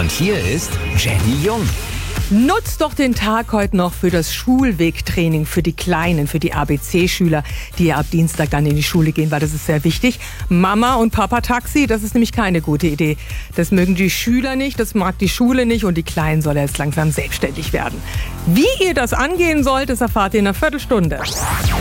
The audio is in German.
Und hier ist Jenny Jung. Nutzt doch den Tag heute noch für das Schulwegtraining für die Kleinen, für die ABC-Schüler, die ja ab Dienstag dann in die Schule gehen, weil das ist sehr wichtig. Mama- und Papa-Taxi, das ist nämlich keine gute Idee. Das mögen die Schüler nicht, das mag die Schule nicht und die Kleinen sollen jetzt langsam selbstständig werden. Wie ihr das angehen sollt, das erfahrt ihr in einer Viertelstunde.